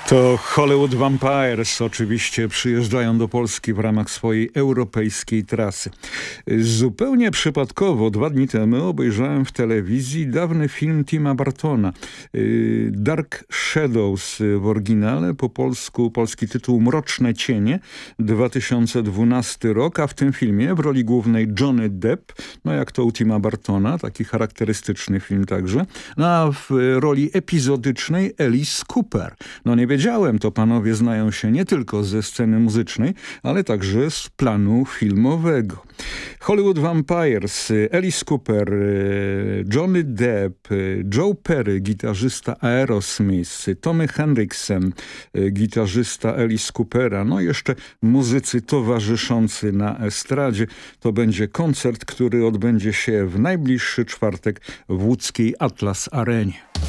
To Hollywood Vampires oczywiście przyjeżdżają do Polski w ramach swojej europejskiej trasy. Zupełnie przypadkowo 2 dni temu obejrzałem w telewizji dawny film Tima Burtona. Dark Shadows w oryginale, po polsku polski tytuł Mroczne Cienie, 2012 rok, a w tym filmie w roli głównej Johnny Depp, no jak to u Tima Burtona, taki charakterystyczny film także, no a w roli epizodycznej Alice Cooper. No nie wiedziałem, to panowie znają się nie tylko ze sceny muzycznej, ale także z planu filmowego. Hollywood Vampires, Alice Cooper, Johnny Depp, Joe Perry, gitarzysta Aerosmith, Tommy Henriksen, gitarzysta Alice Coopera, no jeszcze muzycy towarzyszący na estradzie. To będzie koncert, który odbędzie się w najbliższy czwartek w łódzkiej Atlas Arenie.